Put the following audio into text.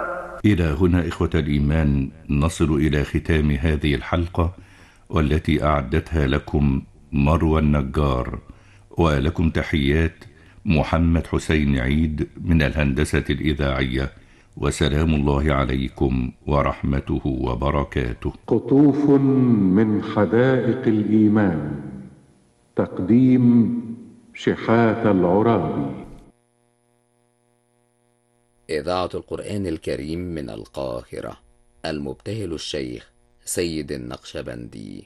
إلى هنا إخوة الإيمان نصل إلى ختام هذه الحلقة، والتي أعدتها لكم مروى النجار. ولكم تحيات محمد حسين عيد من الهندسة الإذاعية، وسلام الله عليكم ورحمته وبركاته. قطوف من حدائق الإيمان، تقديم شحات العرابي. إذاعة القرآن الكريم من القاهرة، المبتهل الشيخ سيد النقشبندي.